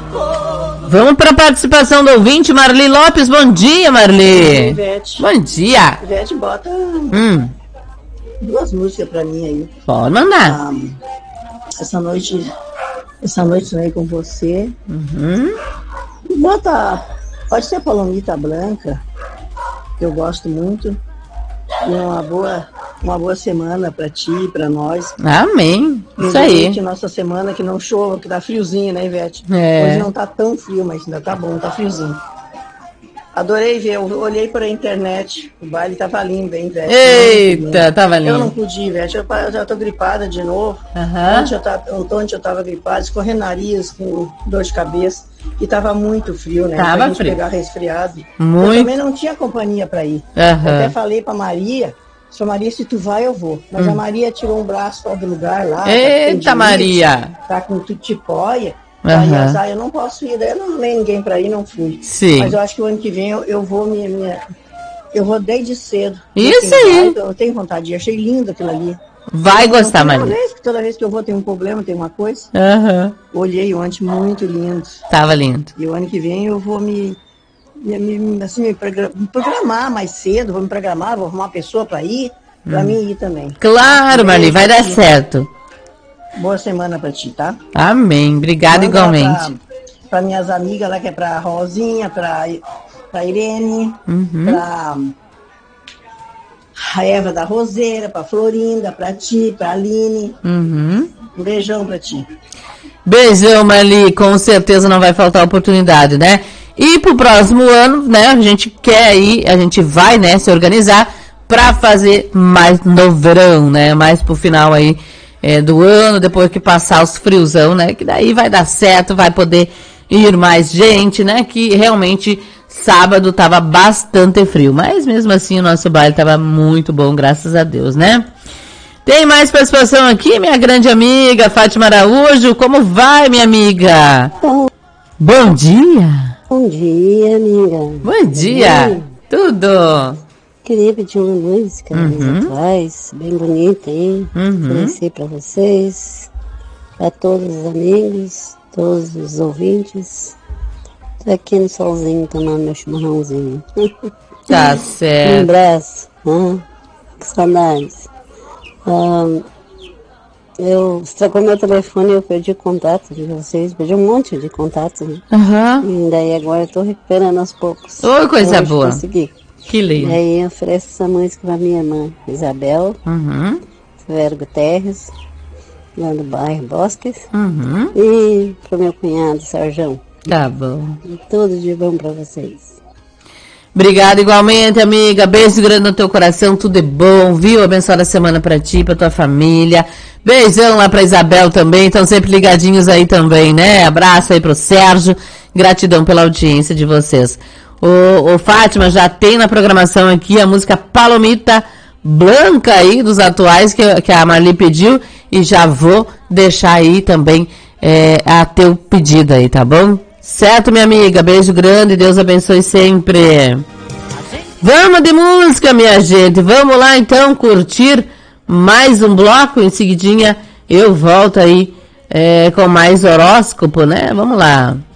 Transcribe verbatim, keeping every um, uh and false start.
Vamos para a participação do ouvinte, Marli Lopes. Bom dia, Marli. Ivete. Bom dia. Ivete, bota hum. duas músicas pra mim aí. Pode mandar. Ah, essa noite, essa noite sonhei com você. Uhum. Bota, pode ser Palomita Branca, que eu gosto muito. E uma boa, uma boa semana pra ti e pra nós. Amém. Isso aí. Nossa semana que não chova, que tá friozinho, né, Ivete? É. Hoje não tá tão frio, mas ainda tá bom, tá friozinho. Adorei ver, eu olhei para a internet, o baile tava lindo, hein, Ivete? Eita, tava lindo. Eu não podia, Ivete, eu, eu já tô gripada de novo. Uhum. Ontem, eu tava, ontem eu tava gripada, escorrendo nariz, com dor de cabeça, e tava muito frio, né? Tava pra gente frio. pegar resfriado. Muito. Eu também não tinha companhia para ir. Uhum. Eu até falei pra Maria, sua Maria, se tu vai, eu vou. Mas hum. a Maria tirou um braço fora do lugar lá. Eita, tá Maria! Tá com tipóia. Uhum. Aí azar, eu não posso ir, daí eu não lembro ninguém pra ir, não fui. Sim. Mas eu acho que o ano que vem eu, eu vou minha, minha. Eu vou desde cedo. Isso aí! Eu, eu tenho vontade de ir, achei lindo aquilo ali. Vai eu, gostar, Maria. Toda vez, toda vez que eu vou tem um problema, tem uma coisa. Uhum. Olhei ontem, muito lindo. Tava lindo. E o ano que vem eu vou me. me, me assim, me programar mais cedo, vou me programar, vou arrumar uma pessoa pra ir, pra hum. mim ir também. Claro, Marli, vai dar certo. Boa semana pra ti, tá? Amém. Obrigada igualmente. Pra, pra minhas amigas lá, que é pra Rosinha, pra, pra Irene, uhum. pra a Eva da Roseira, pra Florinda, pra ti, pra Aline. Uhum. Um beijão pra ti. Beijão, Marli. Com certeza não vai faltar oportunidade, né? E pro próximo ano, né? A gente quer aí, a gente vai, né, se organizar pra fazer mais no verão, né? Mais pro final aí. É, do ano, depois que passar os friozão, né, que daí vai dar certo, vai poder ir mais gente, né, que realmente sábado tava bastante frio, mas mesmo assim o nosso baile tava muito bom, graças a Deus, né. Tem mais participação aqui, minha grande amiga Fátima Araújo, como vai, minha amiga? Bom, bom dia. Bom dia, amiga. Bom dia. Tudo. Queria pedir uma música uhum. atuais, bem bonita, hein? Uhum. Oferecer para vocês, para todos os amigos, todos os ouvintes. Tô aqui no solzinho tomando meu chimarrãozinho. Tá certo. Um abraço, né? Que saudades. Um, eu estragou meu telefone e eu perdi contato de vocês, perdi um monte de contato, né? Uhum. E daí agora eu tô recuperando aos poucos. Ô, coisa Hoje boa. Consegui. Que lindo. E aí eu ofereço essa música pra minha irmã Isabel, uhum. Severo Guterres, lá do bairro Bosques, uhum. e pro meu cunhado Sarjão. Tá bom. E tudo de bom pra vocês. Obrigada igualmente, amiga. Beijo grande no teu coração, tudo é bom, viu? Abençoada semana pra ti, pra tua família. Beijão lá pra Isabel também, estão sempre ligadinhos aí também, né? Abraço aí pro Sérgio, gratidão pela audiência de vocês. O, o Fátima já tem na programação aqui a música Palomita Branca aí, dos atuais, que, que a Marli pediu, e já vou deixar aí também é, a teu pedido aí, tá bom? Certo, minha amiga? Beijo grande, Deus abençoe sempre. Vamos de música, minha gente, vamos lá então curtir mais um bloco, em seguidinha eu volto aí é, com mais horóscopo, né? Vamos lá.